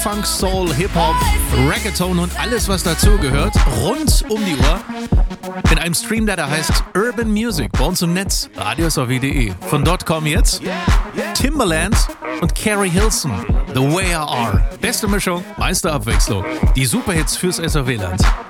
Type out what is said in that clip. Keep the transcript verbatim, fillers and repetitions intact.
Funk, Soul, Hip-Hop, Reggaeton und alles, was dazugehört, rund um die Uhr in einem Stream, der da heißt Urban Music, bei uns im Netz, radios punkt de. Von dort kommen jetzt Timbaland und Carrie Hilson, The Way I Are. Beste Mischung, meiste Abwechslung. Die Superhits fürs S R W-Land.